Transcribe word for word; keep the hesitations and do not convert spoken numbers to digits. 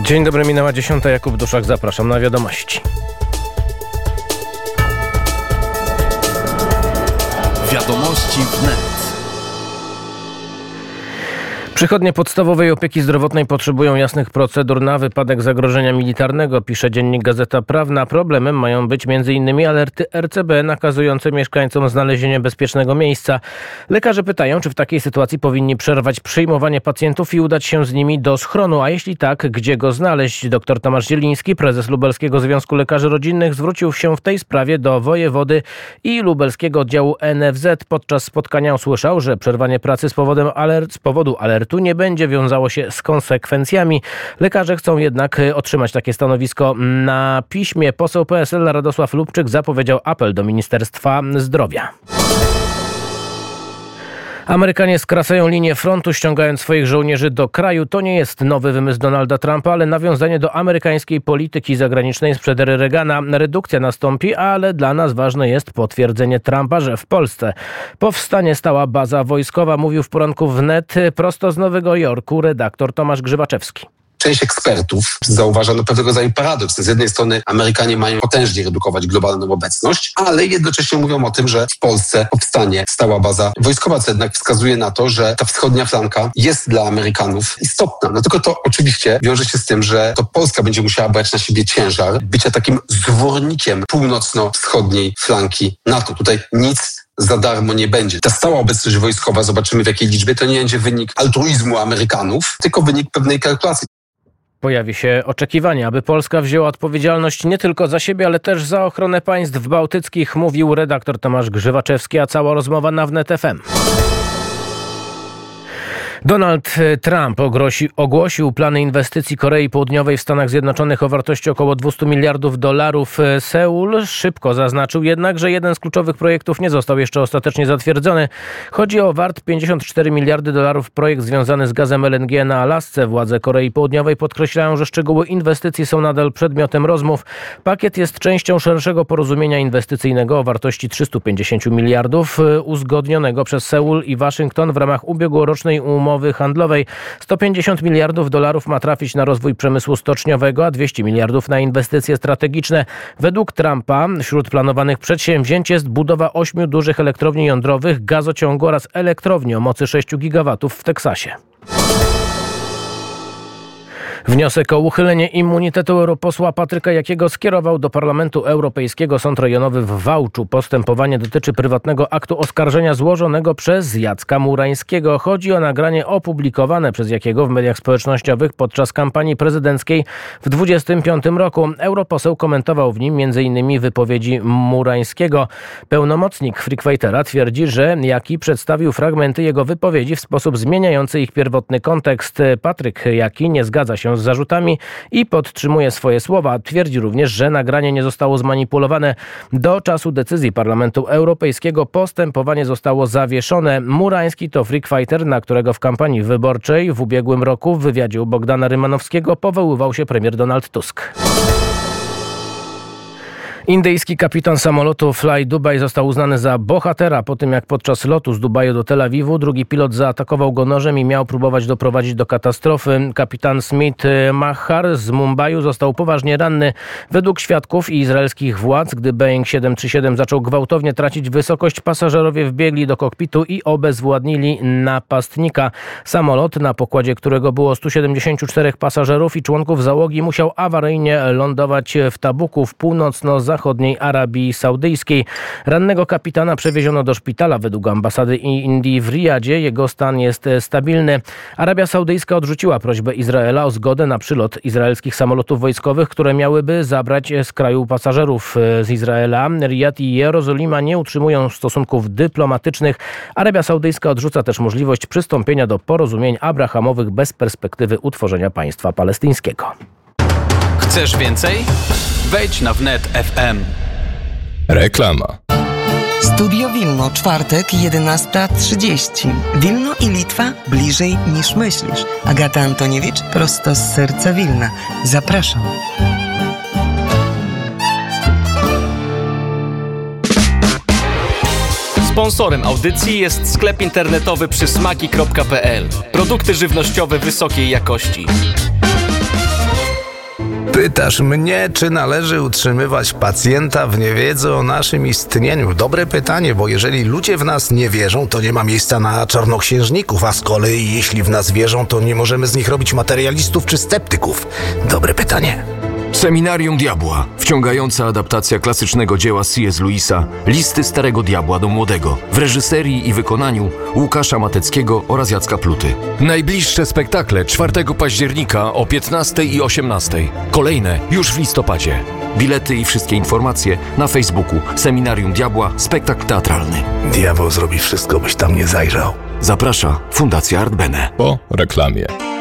Dzień dobry, minęła dziesiąta. Jakub Duszak, zapraszam na wiadomości. Wiadomości wnet. Przychodnie podstawowej opieki zdrowotnej potrzebują jasnych procedur na wypadek zagrożenia militarnego, pisze dziennik Gazeta Prawna. Problemem mają być między innymi alerty R C B nakazujące mieszkańcom znalezienie bezpiecznego miejsca. Lekarze pytają, czy w takiej sytuacji powinni przerwać przyjmowanie pacjentów i udać się z nimi do schronu, a jeśli tak, gdzie go znaleźć? Dr Tomasz Zieliński, prezes Lubelskiego Związku Lekarzy Rodzinnych, zwrócił się w tej sprawie do wojewody i lubelskiego oddziału N F Z. Podczas spotkania usłyszał, że przerwanie pracy z, powodem alert, z powodu alertu tu nie będzie wiązało się z konsekwencjami. Lekarze chcą jednak otrzymać takie stanowisko na piśmie. Poseł P S L Radosław Lubczyk zapowiedział apel do Ministerstwa Zdrowia. Amerykanie skracają linię frontu, ściągając swoich żołnierzy do kraju. To nie jest nowy wymysł Donalda Trumpa, ale nawiązanie do amerykańskiej polityki zagranicznej sprzed ery Reagana. Redukcja nastąpi, ale dla nas ważne jest potwierdzenie Trumpa, że w Polsce powstanie stała baza wojskowa, mówił w poranku wnet prosto z Nowego Jorku redaktor Tomasz Grzywaczewski. Część ekspertów zauważa no pewnego rodzaju paradoks. Z jednej strony Amerykanie mają potężnie redukować globalną obecność, ale jednocześnie mówią o tym, że w Polsce powstanie stała baza wojskowa, co jednak wskazuje na to, że ta wschodnia flanka jest dla Amerykanów istotna. No tylko to oczywiście wiąże się z tym, że to Polska będzie musiała brać na siebie ciężar bycia takim zwornikiem północno-wschodniej flanki NATO. Tutaj nic za darmo nie będzie. Ta stała obecność wojskowa, zobaczymy w jakiej liczbie, to nie będzie wynik altruizmu Amerykanów, tylko wynik pewnej kalkulacji. Pojawi się oczekiwanie, aby Polska wzięła odpowiedzialność nie tylko za siebie, ale też za ochronę państw bałtyckich, mówił redaktor Tomasz Grzywaczewski, a cała rozmowa na Wnet F M. Donald Trump ogłosi, ogłosił plany inwestycji Korei Południowej w Stanach Zjednoczonych o wartości około dwieście miliardów dolarów. Seul szybko zaznaczył jednak, że jeden z kluczowych projektów nie został jeszcze ostatecznie zatwierdzony. Chodzi o wart pięćdziesiąt cztery miliardy dolarów projekt związany z gazem L N G na Alasce. Władze Korei Południowej podkreślają, że szczegóły inwestycji są nadal przedmiotem rozmów. Pakiet jest częścią szerszego porozumienia inwestycyjnego o wartości trzysta pięćdziesiąt miliardów uzgodnionego przez Seul i Waszyngton w ramach ubiegłorocznej umowy handlowej. sto pięćdziesiąt miliardów dolarów ma trafić na rozwój przemysłu stoczniowego, a dwieście miliardów na inwestycje strategiczne. Według Trumpa wśród planowanych przedsięwzięć jest budowa ośmiu dużych elektrowni jądrowych, gazociągu oraz elektrowni o mocy sześć gigawatów w Teksasie. Wniosek o uchylenie immunitetu europosła Patryka Jakiego skierował do Parlamentu Europejskiego Sąd Rejonowy w Wałczu. Postępowanie dotyczy prywatnego aktu oskarżenia złożonego przez Jacka Murańskiego. Chodzi o nagranie opublikowane przez Jakiego w mediach społecznościowych podczas kampanii prezydenckiej w dwudziestym piątym roku. Europoseł komentował w nim między innymi wypowiedzi Murańskiego. Pełnomocnik Freakfightera twierdzi, że Jaki przedstawił fragmenty jego wypowiedzi w sposób zmieniający ich pierwotny kontekst. Patryk Jaki nie zgadza się z zarzutami i podtrzymuje swoje słowa. Twierdzi również, że nagranie nie zostało zmanipulowane. Do czasu decyzji Parlamentu Europejskiego postępowanie zostało zawieszone. Murański to freakfighter, na którego w kampanii wyborczej w ubiegłym roku w wywiadzie u Bogdana Rymanowskiego powoływał się premier Donald Tusk. Indyjski kapitan samolotu Fly Dubai został uznany za bohatera po tym, jak podczas lotu z Dubaju do Tel Awiwu drugi pilot zaatakował go nożem i miał próbować doprowadzić do katastrofy. Kapitan Smith Mahar z Mumbaiu został poważnie ranny. Według świadków i izraelskich władz, gdy Boeing siedem trzy siedem zaczął gwałtownie tracić wysokość, pasażerowie wbiegli do kokpitu i obezwładnili napastnika. Samolot, na pokładzie którego było stu siedemdziesięciu czterech pasażerów i członków załogi, musiał awaryjnie lądować w Tabuku w północno-zachodniej Arabii Saudyjskiej. Rannego kapitana przewieziono do szpitala. Według ambasady Indii w Riyadzie jego stan jest stabilny. Arabia Saudyjska odrzuciła prośbę Izraela o zgodę na przylot izraelskich samolotów wojskowych, które miałyby zabrać z kraju pasażerów z Izraela. Riyad i Jerozolima nie utrzymują stosunków dyplomatycznych. Arabia Saudyjska odrzuca też możliwość przystąpienia do porozumień abrahamowych bez perspektywy utworzenia państwa palestyńskiego. Chcesz więcej? Wejdź na wnet kropka f m. Reklama. Studio Wilno, czwartek, jedenasta trzydzieści. Wilno i Litwa bliżej niż myślisz. Agata Antoniewicz, prosto z serca Wilna. Zapraszam. Sponsorem audycji jest sklep internetowy przysmaki kropka p l. Produkty żywnościowe wysokiej jakości. Pytasz mnie, czy należy utrzymywać pacjenta w niewiedzy o naszym istnieniu? Dobre pytanie, bo jeżeli ludzie w nas nie wierzą, to nie ma miejsca na czarnoksiężników, a z kolei jeśli w nas wierzą, to nie możemy z nich robić materialistów czy sceptyków. Dobre pytanie. Seminarium Diabła. Wciągająca adaptacja klasycznego dzieła C S. Lewisa Listy Starego Diabła do Młodego w reżyserii i wykonaniu Łukasza Mateckiego oraz Jacka Pluty. Najbliższe spektakle czwartego października o piętnastej i osiemnastej. Kolejne już w listopadzie. Bilety i wszystkie informacje na Facebooku Seminarium Diabła Spektakl Teatralny. Diabeł zrobi wszystko, byś tam nie zajrzał. Zaprasza Fundacja Art Bene. Po reklamie.